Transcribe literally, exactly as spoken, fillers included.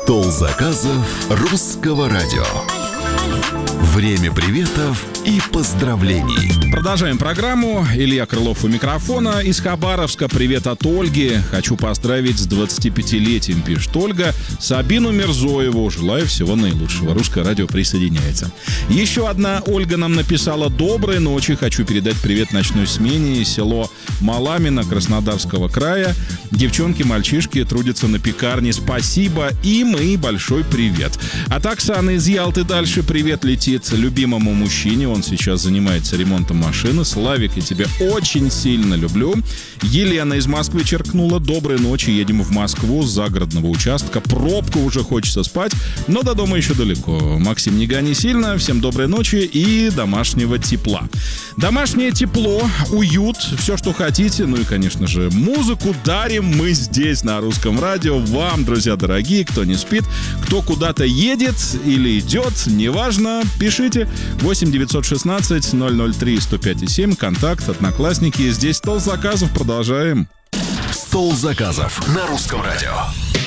Стол заказов русского радио. Время приветов и поздравлений. Продолжаем программу. Илья Крылов у микрофона. Из Хабаровска привет от Ольги. Хочу поздравить с двадцатипятилетием, пишет Ольга. Сабину Мирзоеву. Желаю всего наилучшего. Русское радио присоединяется. Еще одна Ольга нам написала: доброй ночи. Хочу передать привет ночной смене. Село Маламино Краснодарского края. Девчонки, мальчишки трудятся на пекарне. Спасибо им и большой привет. От Оксаны из Ялты дальше привет летит любимому мужчине. Он сейчас занимается ремонтом машины. Славик, я тебя очень сильно люблю. Елена из Москвы черкнула: доброй ночи, едем в Москву с загородного участка. Пробка, уже хочется спать, но до дома еще далеко. Максим, не гони сильно. Всем доброй ночи и домашнего тепла. Домашнее тепло, уют, все, что хотите. Ну и, конечно же, музыку дарим мы здесь, на Русском радио. Вам, друзья дорогие, кто не спит, кто куда-то едет или идет, неважно, пишите. восемь девятьсот шестнадцать ноль ноль три сто пять и семь, контакт, одноклассники. Здесь стол заказов, продолжаем. Стол заказов на Русском радио.